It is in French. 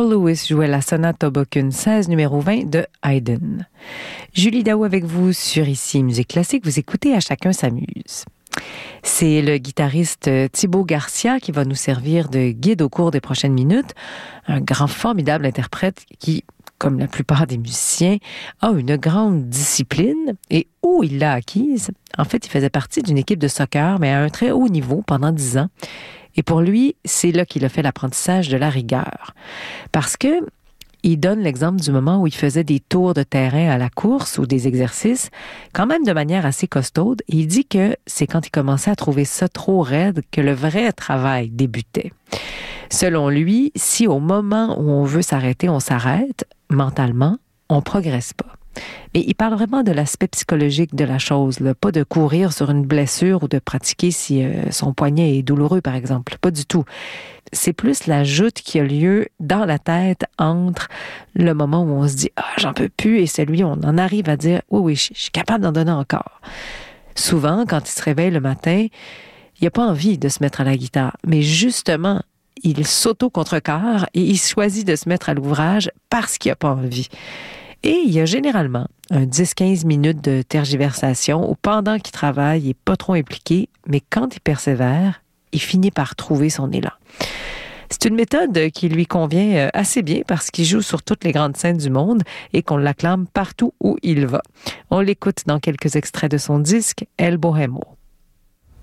Lewis jouait la sonate Hoboken 16 numéro 20 de Haydn. Julie Daou avec vous sur Ici Musique Classique. Vous écoutez À chacun s'amuse. C'est le guitariste Thibaut Garcia qui va nous servir de guide au cours des prochaines minutes. Un grand, formidable interprète qui, comme la plupart des musiciens, a une grande discipline. Et où il l'a acquise? En fait, il faisait partie d'une équipe de soccer, mais à un très haut niveau pendant 10 ans. Et pour lui, c'est là qu'il a fait l'apprentissage de la rigueur. Parce que il donne l'exemple du moment où il faisait des tours de terrain à la course ou des exercices, quand même de manière assez costaude. Et il dit que c'est quand il commençait à trouver ça trop raide que le vrai travail débutait. Selon lui, si au moment où on veut s'arrêter, on s'arrête, mentalement, on progresse pas. Mais il parle vraiment de l'aspect psychologique de la chose, là. Pas de courir sur une blessure ou de pratiquer si son poignet est douloureux, par exemple. Pas du tout. C'est plus la joute qui a lieu dans la tête entre le moment où on se dit « Ah, j'en peux plus » et celui où on en arrive à dire « Oui, je suis capable d'en donner encore ». Souvent, quand il se réveille le matin, il n'a pas envie de se mettre à la guitare. Mais justement, il s'auto-contrecarre et il choisit de se mettre à l'ouvrage parce qu'il n'a pas envie. Et il y a généralement un 10-15 minutes de tergiversation où pendant qu'il travaille, il n'est pas trop impliqué, mais quand il persévère, il finit par trouver son élan. C'est une méthode qui lui convient assez bien parce qu'il joue sur toutes les grandes scènes du monde et qu'on l'acclame partout où il va. On l'écoute dans quelques extraits de son disque El Bohemo.